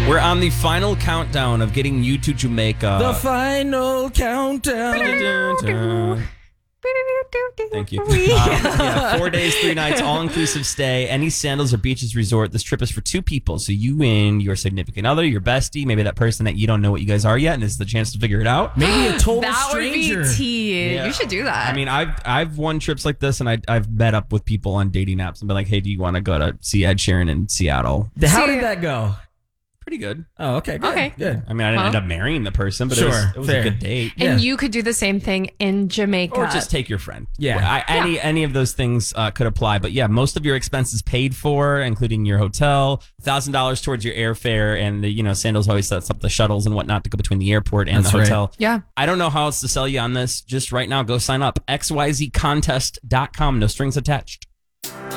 We're on the final countdown of getting you to Jamaica. The final countdown. Thank you. 4 days, 3 nights, all-inclusive stay. Any Sandals or Beaches resort. This trip is for 2 people. So you and your significant other, your bestie, maybe that person that you don't know what you guys are yet, and this is the chance to figure it out. Maybe a total That stranger. would be tea. Yeah. You should do that. I mean, I've won trips like this, and I've met up with people on dating apps and been like, hey, do you want to go to see Ed Sheeran in Seattle? How did that go? Pretty good. Oh, okay. Good. Okay. Good. I mean, I didn't end up marrying the person, but Sure, it was fair. a good date. and you could do the same thing in Jamaica. Or just take your friend. Yeah. Any of those things could apply. But yeah, most of your expenses paid for, including your hotel, $1,000 towards your airfare, and Sandals always sets up the shuttles and whatnot to go between the airport and That's the right. hotel. Yeah. I don't know how else to sell you on this. Just right now, go sign up. xyzcontest.com. No strings attached.